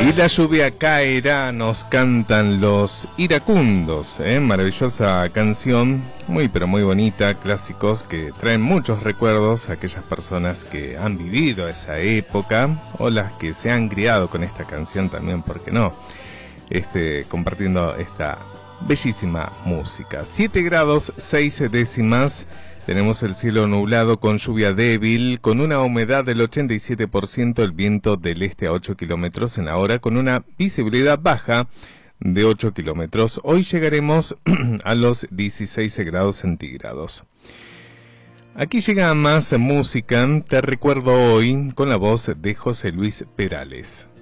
Y la lluvia caerá, nos cantan los iracundos, maravillosa canción, muy pero muy bonita, clásicos que traen muchos recuerdos a aquellas personas que han vivido esa época o las que se han criado con esta canción también, ¿por qué no? Compartiendo esta bellísima música. 7 grados 6 décimas. Tenemos el cielo nublado con lluvia débil, con una humedad del 87%, el viento del este a 8 kilómetros en la hora, con una visibilidad baja de 8 kilómetros. Hoy llegaremos a los 16 grados centígrados. Aquí llega más música, te recuerdo hoy, con la voz de José Luis Perales.